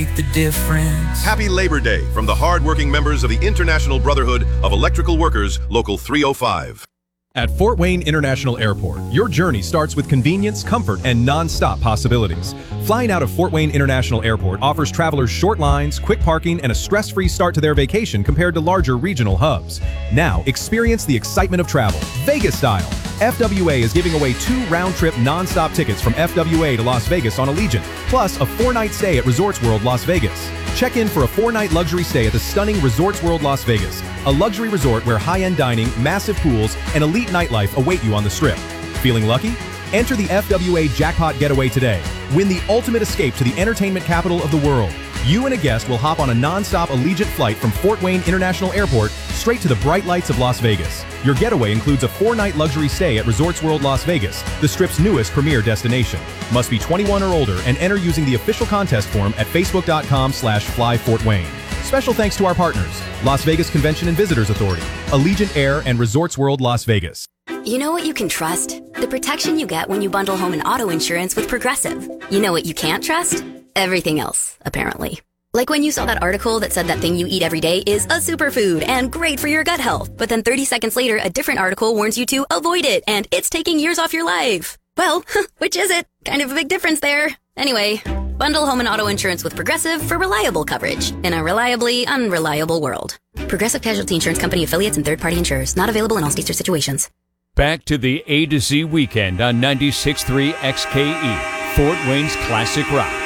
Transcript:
make the difference. Happy Labor Day from the hard-working members of the International Brotherhood of Electrical Workers, Local 305. At Fort Wayne International Airport, your journey starts with convenience, comfort, and non-stop possibilities. Flying out of Fort Wayne International Airport offers travelers short lines, quick parking, and a stress-free start to their vacation compared to larger regional hubs. Now, experience the excitement of travel, Vegas style. FWA is giving away 2 round-trip non-stop tickets from FWA to Las Vegas on Allegiant, plus a 4-night stay at Resorts World Las Vegas. Check in for a 4-night luxury stay at the stunning Resorts World Las Vegas, a luxury resort where high-end dining, massive pools, and elite nightlife await you on the Strip. Feeling lucky? Enter the FWA Jackpot Getaway today. Win the ultimate escape to the entertainment capital of the world. You and a guest will hop on a non-stop Allegiant flight from Fort Wayne International Airport straight to the bright lights of Las Vegas. Your getaway includes a 4-night luxury stay at Resorts World Las Vegas, the Strip's newest premier destination. Must be 21 or older and enter using the official contest form at facebook.com/flyfortwayne. Special thanks to our partners, Las Vegas Convention and Visitors Authority, Allegiant Air, and Resorts World Las Vegas. You know what you can trust? The protection you get when you bundle home and auto insurance with Progressive. You know what you can't trust? Everything else, apparently. Like when you saw that article that said that thing you eat every day is a superfood and great for your gut health, but then 30 seconds later, a different article warns you to avoid it and it's taking years off your life. Well, which is it? Kind of a big difference there. Anyway, bundle home and auto insurance with Progressive for reliable coverage in a reliably unreliable world. Progressive Casualty Insurance Company affiliates and third-party insurers. Not available in all states or situations. Back to the A to Z weekend on 96.3 XKE, Fort Wayne's Classic Rock.